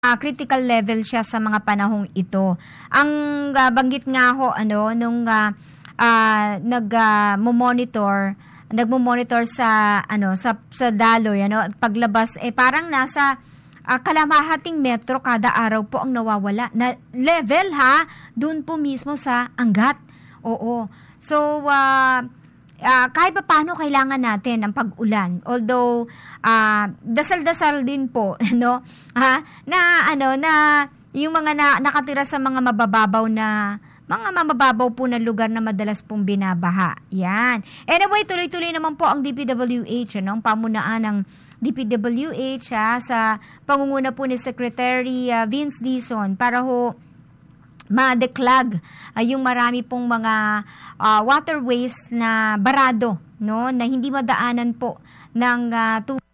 critical level siya sa mga panahong ito. Ang banggit nga ho nung nagmo-monitor sa sa daloy at paglabas parang nasa kalamahating metro kada araw po ang nawawala na level doon po mismo sa Angat. Oo. So kahit pa paano kailangan natin ng pag-ulan. Although dasal-dasal din po na yung mga nakatira sa mga mabababaw po na lugar na madalas pong binabaha. Yan. Anyway, tuloy-tuloy naman po ang DPWH, ang pamunaan ng DPWH sa pangunguna po ni Secretary Vince Dizon para ho ma-declog yung marami pong mga waterways na barado, na hindi madaanan po ng tubig.